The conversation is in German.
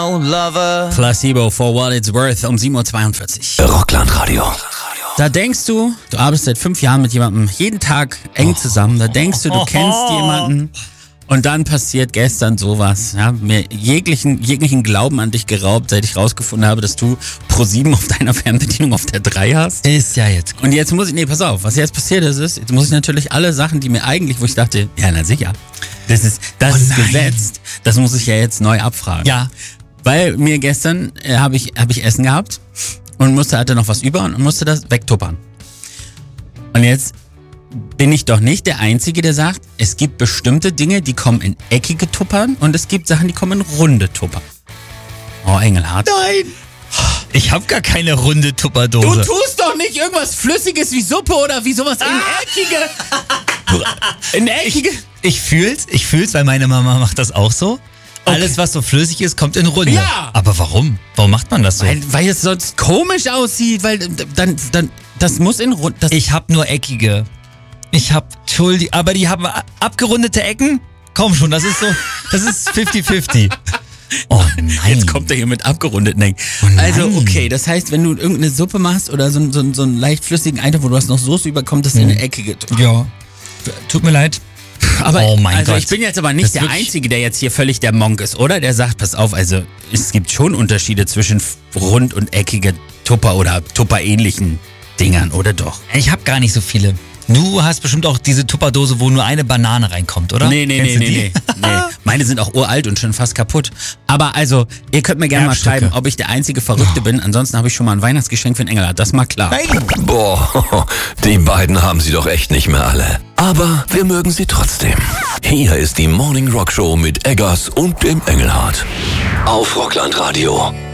Lover. Placebo for what it's worth um 7.42 Uhr. Rocklandradio. Da denkst du arbeitest seit 5 Jahren mit jemandem jeden Tag eng zusammen. Da denkst du kennst jemanden. Und dann passiert gestern sowas. Ja, mir jeglichen Glauben an dich geraubt, seit ich rausgefunden habe, dass du Pro7 auf deiner Fernbedienung auf der 3 hast. Ist ja jetzt gut. Und jetzt muss ich, pass auf, was jetzt passiert ist, jetzt muss ich natürlich alle Sachen, die mir eigentlich, wo ich dachte, ja, na sicher, das ist gesetzt, das muss ich ja jetzt neu abfragen. Ja. Weil mir gestern hab ich Essen gehabt und hatte noch was über und musste das wegtuppern. Und jetzt bin ich doch nicht der Einzige, der sagt, es gibt bestimmte Dinge, die kommen in eckige Tuppern und es gibt Sachen, die kommen in runde Tuppern. Oh, Engelhardt. Nein! Ich hab gar keine runde Tupperdose. Du tust doch nicht irgendwas Flüssiges wie Suppe oder wie sowas in eckige... Ich fühl's, weil meine Mama macht das auch so. Okay. Alles, was so flüssig ist, kommt in Runde. Ja. Aber warum? Warum macht man das so? Weil es sonst komisch aussieht, weil dann das muss in Runde... Ich hab nur eckige. Entschuldigung, aber die haben abgerundete Ecken? Komm schon, das ist 50-50. Oh nein. Jetzt kommt er hier mit abgerundeten Ecken. Oh also okay, das heißt, wenn du irgendeine Suppe machst oder so einen leicht flüssigen Eintopf, wo du hast noch Soße über, kommt das in eine eckige... Ja, tut mir leid. Aber oh mein Gott. Ich bin jetzt aber nicht das der Einzige, der jetzt hier völlig der Monk ist, oder? Der sagt, pass auf, also es gibt schon Unterschiede zwischen rund und eckige Tupper oder Tupper-ähnlichen Dingern, oder doch? Ich habe gar nicht so viele. Du hast bestimmt auch diese Tupperdose, wo nur eine Banane reinkommt, oder? Nee. Meine sind auch uralt und schon fast kaputt. Aber also, ihr könnt mir gerne mal schreiben, ob ich der einzige Verrückte bin. Ansonsten habe ich schon mal ein Weihnachtsgeschenk für den Engelhardt. Das ist mal klar. Nein. Boah, die beiden haben sie doch echt nicht mehr alle. Aber wir mögen sie trotzdem. Hier ist die Morning Rock Show mit Eggers und dem Engelhardt. Auf Rocklandradio.